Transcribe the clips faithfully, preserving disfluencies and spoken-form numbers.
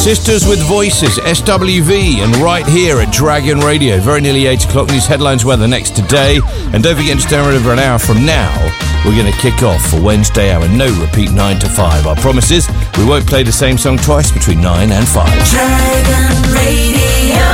Sisters with Voices, S W V, and right here at Dragon Radio. Very nearly eight o'clock. News headlines, weather next today. And don't forget to stay around over an hour from now. We're going to kick off for Wednesday hour. No repeat nine to five. Our promise is we won't play the same song twice between nine and five. Dragon Radio.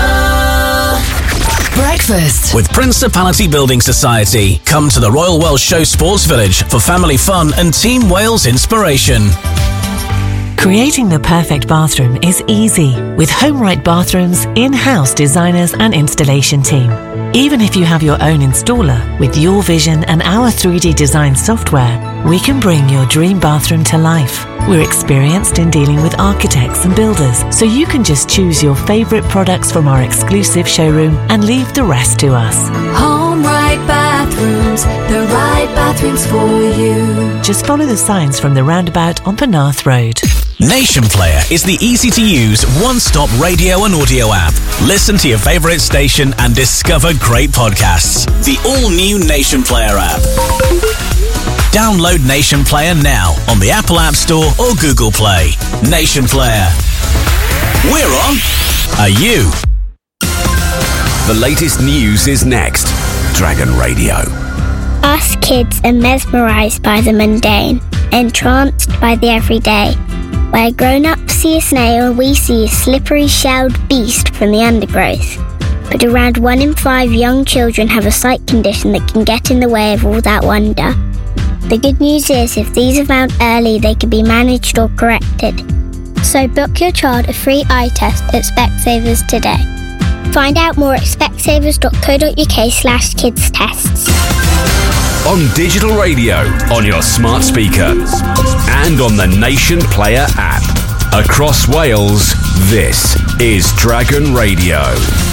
Breakfast with Principality Building Society. Come to the Royal Welsh Show Sports Village for family fun and Team Wales inspiration. Creating the perfect bathroom is easy with HomeRight Bathrooms, in-house designers and installation team. Even if you have your own installer, with your vision and our three D design software, we can bring your dream bathroom to life. We're experienced in dealing with architects and builders, so you can just choose your favourite products from our exclusive showroom and leave the rest to us. HomeRight Bathrooms, the right bathrooms for you. Just follow the signs from the roundabout on Penarth Road. Nation Player is the easy-to-use, one-stop radio and audio app. Listen to your favourite station and discover great podcasts. The all-new Nation Player app. Download Nation Player now on the Apple App Store or Google Play. Nation Player. We're on. Are you? The latest news is next. Dragon Radio. Us kids are mesmerised by the mundane, entranced by the everyday. Where grown-ups see a snail, we see a slippery shelled beast from the undergrowth. But around one in five young children have a sight condition that can get in the way of all that wonder. The good news is, if these are found early, they can be managed or corrected. So book your child a free eye test at Specsavers today. Find out more at specsavers.co.uk slash kids tests. On digital radio, on your smart speaker, and on the Nation Player app. Across Wales, this is Dragon Radio.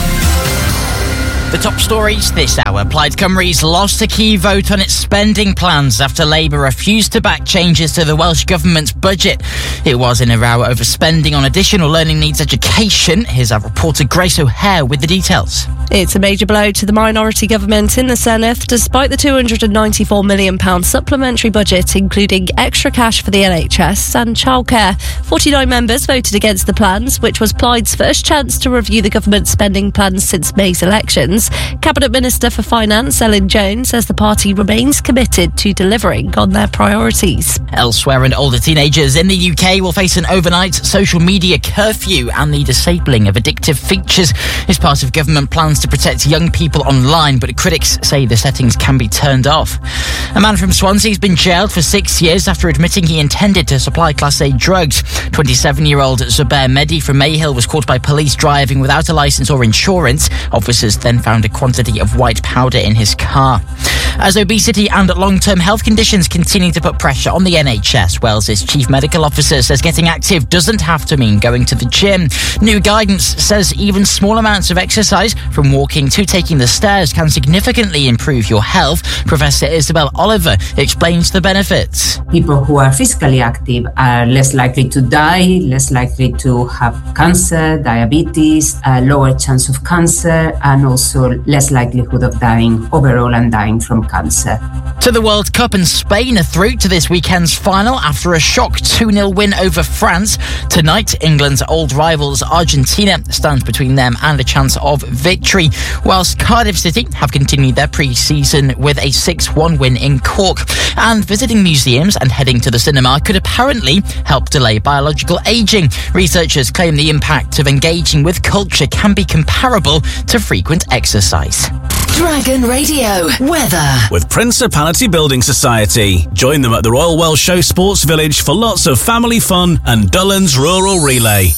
The top stories this hour. Plaid Cymru's lost a key vote on its spending plans after Labour refused to back changes to the Welsh Government's budget. It was in a row over spending on additional learning needs education. Here's our reporter Grace O'Hare with the details. It's a major blow to the minority government in the Senedd, despite the two hundred ninety-four million pounds supplementary budget, including extra cash for the N H S and childcare. forty-nine members voted against the plans, which was Plaid's first chance to review the government's spending plans since May's elections. Cabinet Minister for Finance, Elin Jones, says the party remains committed to delivering on their priorities. Elsewhere, and older teenagers in the U K will face an overnight social media curfew, and the disabling of addictive features is part of government plans to protect young people online, but critics say the settings can be turned off. A man from Swansea has been jailed for six years after admitting he intended to supply Class A drugs. twenty-seven-year-old Zubair Mehdi from Mayhill was caught by police driving without a licence or insurance. Officers then found a quantity of white powder in his car. As obesity and long-term health conditions continue to put pressure on the N H S, Wales's Chief Medical Officer says getting active doesn't have to mean going to the gym. New guidance says even small amounts of exercise, from walking to taking the stairs, can significantly improve your health. Professor Isabel Oliver explains the benefits. People who are physically active are less likely to die, less likely to have cancer, diabetes, a lower chance of cancer, and also less likelihood of dying overall and dying from cancer. To the World Cup, and Spain are through to this weekend's final after a shock two nil win over France. Tonight, England's old rivals Argentina stands between them and a chance of victory, whilst Cardiff City have continued their pre-season with a six one win in Cork. And visiting museums and heading to the cinema could apparently help delay biological ageing. Researchers claim the impact of engaging with culture can be comparable to frequent exercise. Dragon Radio weather with Principality Building Society. Join them at the Royal Welsh Show Sports Village for lots of family fun and Dullan's Rural Relay.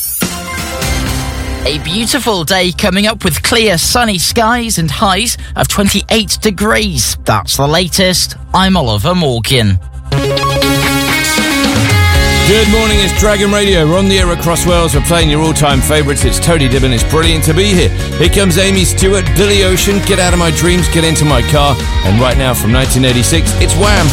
A beautiful day coming up with clear sunny skies and highs of twenty-eight degrees. That's the latest. I'm Oliver Morgan. Good morning, it's Dragon Radio. We're on the air across Wales. We're playing your all-time favourites. It's Tony Dibbin. It's brilliant to be here. Here comes Amy Stewart, Billy Ocean, Get Out of My Dreams, Get Into My Car. And right now from nineteen eighty-six, it's Wham!